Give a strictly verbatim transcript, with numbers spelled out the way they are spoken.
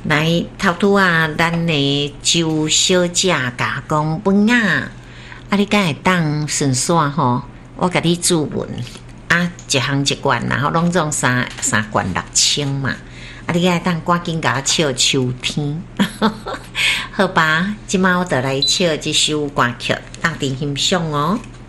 来，头拄啊，咱的周小姐甲讲饭啊，啊，你敢会当顺线吼？我甲你注文啊，一项一罐，然后拢总三三罐六千嘛。啊，你敢会当赶紧甲我唱秋天？好吧，即摆我就来唱这首歌曲，大家欣赏哦。